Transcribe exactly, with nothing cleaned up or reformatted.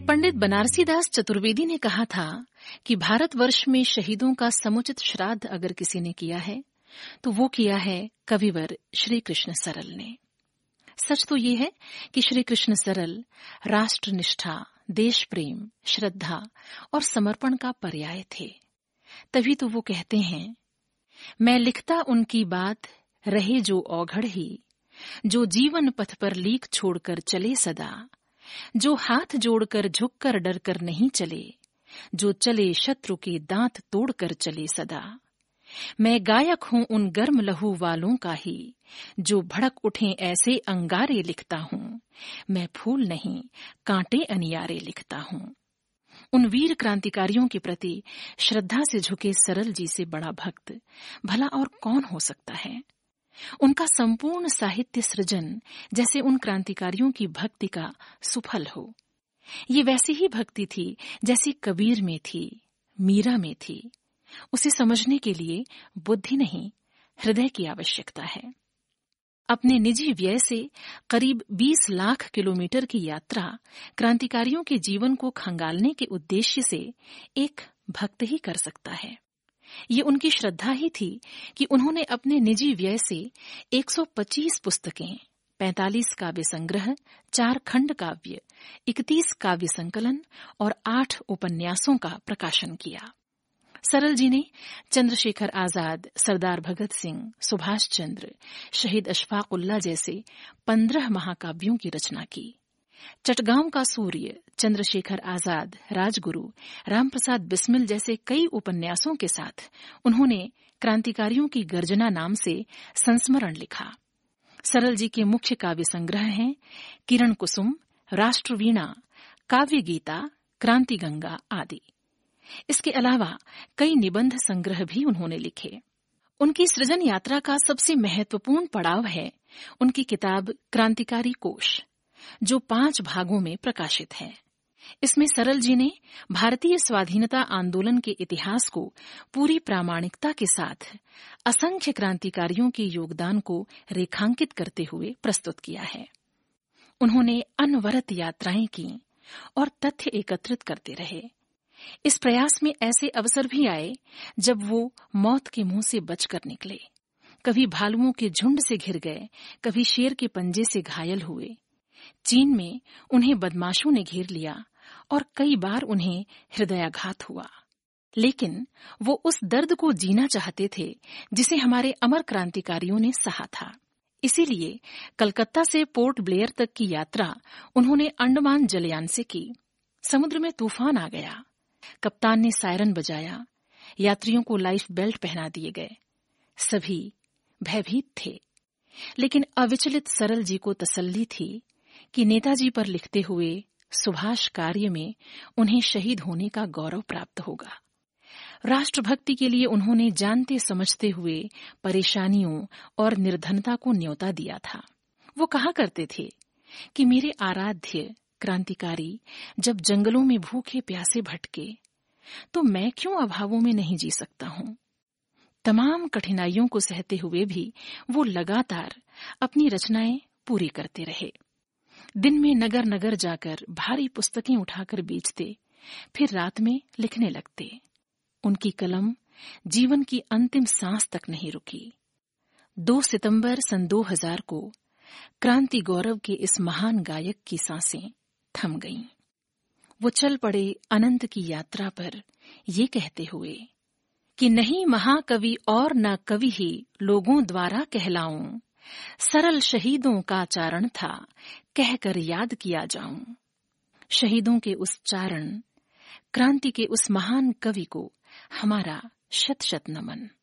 पंडित बनारसी दास चतुर्वेदी ने कहा था कि भारतवर्ष में शहीदों का समुचित श्राद्ध अगर किसी ने किया है तो वो किया है कविवर श्री कृष्ण सरल ने। सच तो ये है कि श्री कृष्ण सरल राष्ट्र निष्ठा, देश प्रेम, श्रद्धा और समर्पण का पर्याय थे। तभी तो वो कहते हैं, मैं लिखता उनकी बात रहे जो औघड़ ही, जो जीवन पथ पर लीक छोड़कर चले सदा, जो हाथ जोड़कर झुककर डर कर नहीं चले, जो चले शत्रु के दांत तोड़कर चले सदा। मैं गायक हूं उन गर्म लहू वालों का ही, जो भड़क उठें ऐसे अंगारे लिखता हूं। मैं फूल नहीं कांटे अनियारे लिखता हूं। उन वीर क्रांतिकारियों के प्रति श्रद्धा से झुके सरल जी से बड़ा भक्त भला और कौन हो सकता है। उनका संपूर्ण साहित्य सृजन जैसे उन क्रांतिकारियों की भक्ति का सुफल हो। ये वैसी ही भक्ति थी जैसी कबीर में थी, मीरा में थी। उसे समझने के लिए बुद्धि नहीं, हृदय की आवश्यकता है। अपने निजी व्यय से करीब बीस लाख किलोमीटर की यात्रा क्रांतिकारियों के जीवन को खंगालने के उद्देश्य से एक भक्त ही कर सकता है। ये उनकी श्रद्धा ही थी कि उन्होंने अपने निजी व्यय से एक सौ पच्चीस पुस्तकें, पैंतालीस काव्य संग्रह, चार खंड काव्य, इकतीस काव्य संकलन और आठ उपन्यासों का प्रकाशन किया। सरल जी ने चंद्रशेखर आजाद, सरदार भगत सिंह, सुभाष चंद्र, शहीद अशफाक उल्लाह जैसे पंद्रह महाकाव्यों की रचना की। चटगांव का सूर्य, चंद्रशेखर आजाद, राजगुरु, रामप्रसाद बिस्मिल जैसे कई उपन्यासों के साथ उन्होंने क्रांतिकारियों की गर्जना नाम से संस्मरण लिखा। सरल जी के मुख्य काव्य संग्रह हैं किरण कुसुम, राष्ट्रवीणा, काव्य गीता, क्रांति गंगा आदि। इसके अलावा कई निबंध संग्रह भी उन्होंने लिखे। उनकी सृजन यात्रा का सबसे महत्वपूर्ण पड़ाव है उनकी किताब क्रांतिकारी कोश, जो पांच भागों में प्रकाशित है। इसमें सरल जी ने भारतीय स्वाधीनता आंदोलन के इतिहास को पूरी प्रामाणिकता के साथ असंख्य क्रांतिकारियों के योगदान को रेखांकित करते हुए प्रस्तुत किया है। उन्होंने अनवरत यात्राएं की और तथ्य एकत्रित करते रहे। इस प्रयास में ऐसे अवसर भी आए जब वो मौत के मुंह से बचकर निकले। कभी भालुओं के झुंड से घिर गए, कभी शेर के पंजे से घायल हुए। चीन में उन्हें बदमाशों ने घेर लिया और कई बार उन्हें हृदयाघात हुआ। लेकिन वो उस दर्द को जीना चाहते थे जिसे हमारे अमर क्रांतिकारियों ने सहा था। इसीलिए कलकत्ता से पोर्ट ब्लेयर तक की यात्रा उन्होंने अंडमान जलयान से की। समुद्र में तूफान आ गया। कप्तान ने सायरन बजाया, यात्रियों को लाइफ बेल्ट पहना दिए गए। सभी भयभीत थे, लेकिन अविचलित सरल जी को तसल्ली थी कि नेताजी पर लिखते हुए सुभाष कार्य में उन्हें शहीद होने का गौरव प्राप्त होगा। राष्ट्रभक्ति के लिए उन्होंने जानते समझते हुए परेशानियों और निर्धनता को न्योता दिया था। वो कहा करते थे कि मेरे आराध्य क्रांतिकारी जब जंगलों में भूखे प्यासे भटके तो मैं क्यों अभावों में नहीं जी सकता हूं। तमाम कठिनाइयों को सहते हुए भी वो लगातार अपनी रचनाएं पूरी करते रहे। दिन में नगर नगर जाकर भारी पुस्तकें उठाकर बेचते, फिर रात में लिखने लगते। उनकी कलम जीवन की अंतिम सांस तक नहीं रुकी। दो सितंबर सन दो हज़ार को क्रांति गौरव के इस महान गायक की सांसें थम गईं। वो चल पड़े अनंत की यात्रा पर ये कहते हुए कि नहीं महाकवि और न कवि ही लोगों द्वारा कहलाऊं, सरल शहीदों का चारण था कहकर याद किया जाऊं। शहीदों के उस चारण, क्रांति के उस महान कवि को हमारा शत शत नमन।